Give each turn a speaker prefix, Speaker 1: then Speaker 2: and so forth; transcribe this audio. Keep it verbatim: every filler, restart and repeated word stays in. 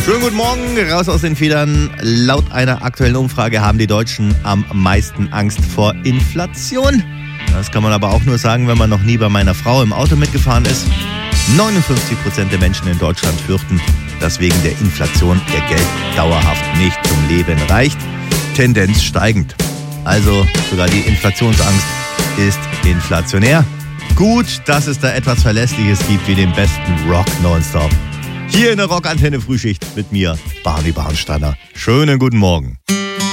Speaker 1: Schönen guten Morgen, raus aus den Federn. Laut einer aktuellen Umfrage haben die Deutschen am meisten Angst vor Inflation. Das kann man aber auch nur sagen, wenn man noch nie bei meiner Frau im Auto mitgefahren ist. neunundfünfzig Prozent der Menschen in Deutschland fürchten, dass wegen der Inflation ihr Geld dauerhaft nicht zum Leben reicht. Tendenz steigend. Also sogar die Inflationsangst ist inflationär. Gut, dass es da etwas Verlässliches gibt wie den besten Rock nonstop. Hier in der Rockantenne Frühschicht mit mir, Barney Barnsteiner. Schönen guten Morgen.